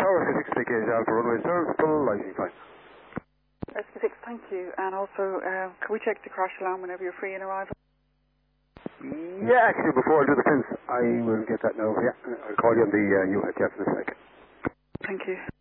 Tower 6, take Alpha runway 0, full lighting fine. Rescue 6, thank you. And also, can we check the crash alarm whenever you're free in arrival? Yeah, actually, before I do the pins, I will get that now. Yeah, I'll call you on the UHF in a sec. Thank you.